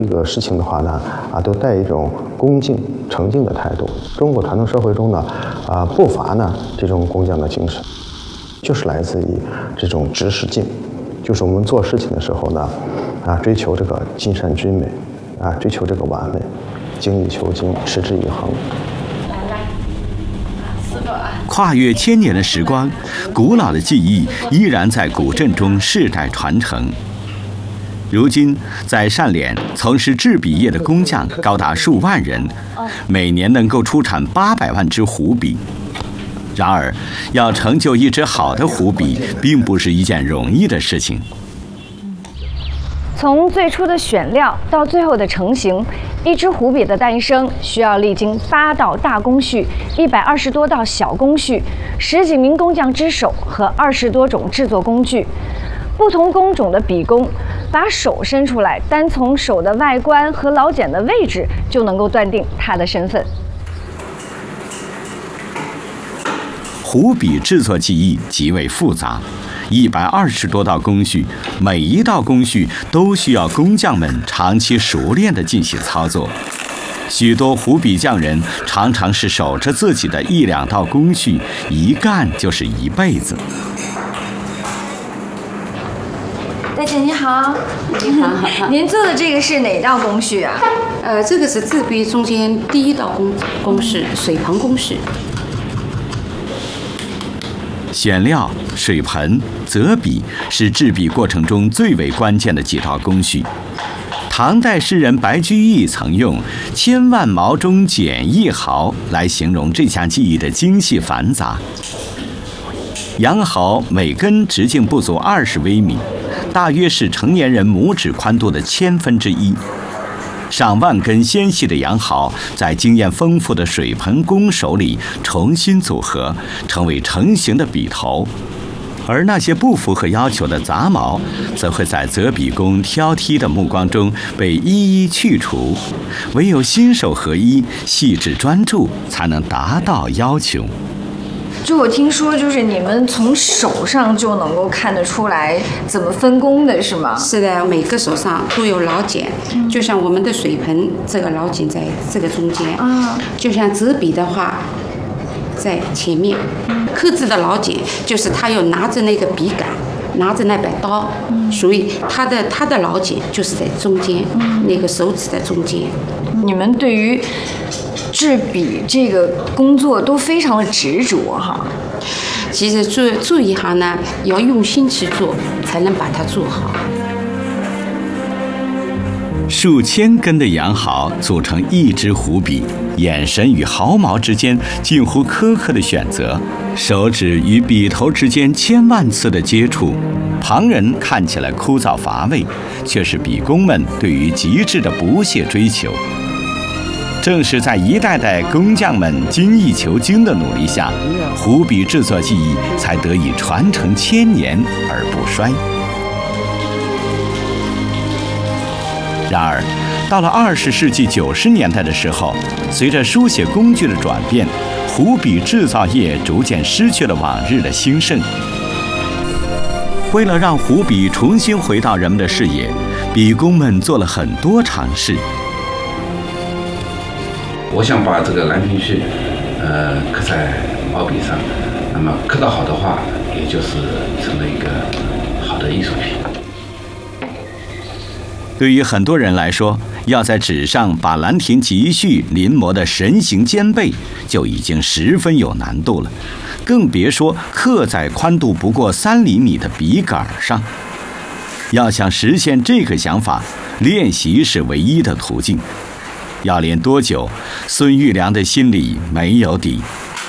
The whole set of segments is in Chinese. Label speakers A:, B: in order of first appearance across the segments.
A: 这个事情的话呢，都带一种恭敬、诚敬的态度。中国传统社会中呢，不乏呢这种工匠的精神，就是来自于这种执实劲，就是我们做事情的时候呢，追求这个尽善均美，追求这个完美，精益求精，持之以恒。
B: 跨越千年的时光，古老的技艺依然在古镇中世代传承。如今，在单脸从事制笔业的工匠高达数万人，每年能够出产800万支湖笔。然而，要成就一支好的湖笔，并不是一件容易的事情。
C: 从最初的选料到最后的成型，一支湖笔的诞生需要历经8道大工序、120多道小工序、10几名工匠之手和20多种制作工具。不同工种的笔工把手伸出来，单从手的外观和老茧的位置就能够断定他的身份。
B: 湖笔制作技艺极为复杂，120多道工序，每一道工序都需要工匠们长期熟练地进行操作。许多湖笔匠人常常是守着自己的1、2道工序，一干就是一辈子。
C: 大姐你好，
D: 你好，
C: 您做的这个是哪道工序啊？
D: 这个是制笔中间第1道工序，水盆工序。
B: 选料、水盆、择笔是制笔过程中最为关键的几道工序。唐代诗人白居易曾用“千万毛中剪1毫”来形容这项技艺的精细繁杂。羊毫每根直径不足20微米，大约是成年人拇指宽度的1/1000。上万根纤细的羊毫在经验丰富的水盆工手里重新组合，成为成型的笔头。而那些不符合要求的杂毛，则会在择笔工挑剔的目光中被一一去除。唯有心手合一、细致专注，才能达到要求。
C: 就我听说，就是你们从手上就能够看得出来怎么分工的，是吗？
D: 是的，每个手上都有老茧，就像我们的水盆，这个老茧在这个中间。就像择笔的话，在前面。刻字的老茧就是他要拿着那个笔杆，拿着那把刀，所以他的老茧就是在中间，那个手指在中间。
C: 你们对于制笔这个工作都非常的执着哈。
D: 其实做一行呢，要用心去做，才能把它做好。
B: 数千根的羊毫组成一支湖笔，眼神与毫毛之间近乎苛刻的选择，手指与笔头之间千万次的接触，旁人看起来枯燥乏味，却是笔工们对于极致的不懈追求。正是在一代代工匠们精益求精的努力下，湖笔制作技艺才得以传承千年而不衰。然而，到了20世纪90年代的时候，随着书写工具的转变，湖笔制造业逐渐失去了往日的兴盛。为了让湖笔重新回到人们的视野，笔工们做了很多尝试。
E: 我想把这个《兰亭序》刻在毛笔上，那么刻得好的话，也就是成了一个好的艺术品。
B: 对于很多人来说，要在纸上把《兰亭集序》临摹得神形兼备，就已经十分有难度了，更别说刻在宽度不过3厘米的笔杆上。要想实现这个想法，练习是唯一的途径。要练多久，孙玉良的心里没有底。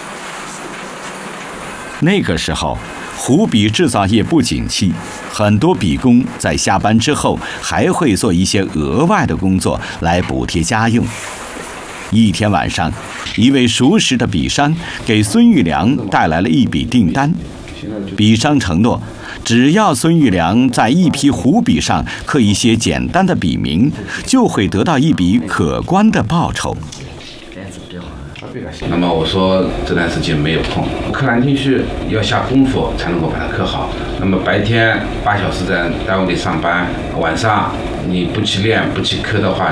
B: 那个时候，湖笔制造业不景气，很多笔工在下班之后还会做一些额外的工作来补贴家用。一天晚上，一位熟识的笔商给孙玉良带来了一笔订单，笔商承诺，只要孙玉良在一批湖笔上刻一些简单的笔名，就会得到一笔可观的报酬。
E: 那么我说这段时间没有空，刻《兰亭序》要下功夫才能够把它刻好。那么白天8小时在单位里上班，晚上你不去练不去刻的话，